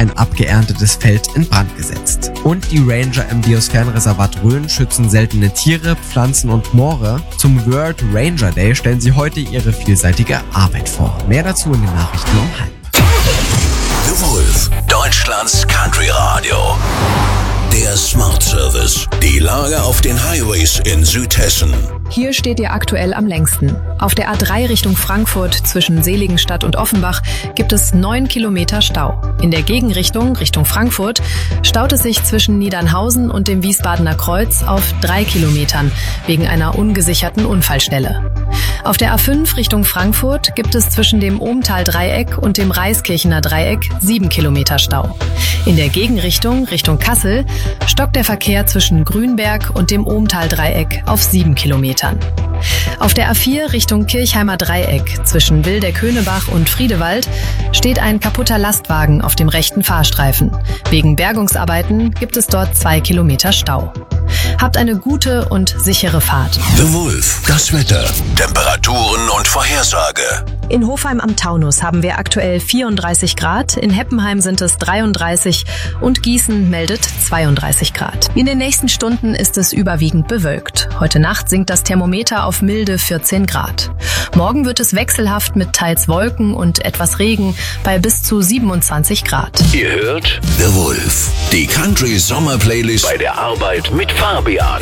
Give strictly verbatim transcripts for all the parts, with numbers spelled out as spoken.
ein abgeerntetes Feld in Brand gesetzt. Und die Ranger im Biosphärenreservat Rhön schützen seltene Tiere, Pflanzen und Moore. Zum World Ranger Day stellen sie heute ihre vielseitige Arbeit vor. Mehr dazu in den Nachrichten um halb. The Wolf, Deutschlands Country Radio. Der Smart Service. Die Lage auf den Highways in Südhessen. Hier steht ihr aktuell am längsten. Auf der A drei Richtung Frankfurt zwischen Seligenstadt und Offenbach gibt es neun Kilometer Stau. In der Gegenrichtung, Richtung Frankfurt, staut es sich zwischen Niedernhausen und dem Wiesbadener Kreuz auf drei Kilometern wegen einer ungesicherten Unfallstelle. Auf der A fünf Richtung Frankfurt gibt es zwischen dem Ohmtal-Dreieck und dem Reiskirchener Dreieck sieben Kilometer Stau. In der Gegenrichtung, Richtung Kassel, stockt der Verkehr zwischen Grünberg und dem Ohmtal-Dreieck auf sieben Kilometern. Auf der A vier Richtung Kirchheimer Dreieck zwischen Wildeck-Höhnebach und Friedewald steht ein kaputter Lastwagen auf dem rechten Fahrstreifen. Wegen Bergungsarbeiten gibt es dort zwei Kilometer Stau. Habt eine gute und sichere Fahrt. The Wolf, das Wetter, Temperaturen und Vorhersage. In Hofheim am Taunus haben wir aktuell vierunddreißig Grad, in Heppenheim sind es dreiunddreißig und Gießen meldet zweiunddreißig Grad. In den nächsten Stunden ist es überwiegend bewölkt. Heute Nacht sinkt das Thermometer auf milde vierzehn Grad. Morgen wird es wechselhaft mit teils Wolken und etwas Regen bei bis zu siebenundzwanzig Grad. Ihr hört The Wolf, die Country Sommer Playlist bei der Arbeit mit Fabian.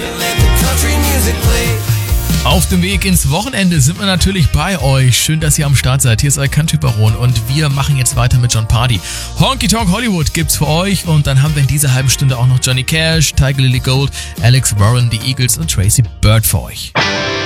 Auf dem Weg ins Wochenende sind wir natürlich bei euch. Schön, dass ihr am Start seid. Hier ist euer Country Baron und wir machen jetzt weiter mit John Party. Honky Tonk Hollywood gibt's für euch und dann haben wir in dieser halben Stunde auch noch Johnny Cash, Tiger Lily Gold, Alex Warren, die Eagles und Tracy Bird für euch.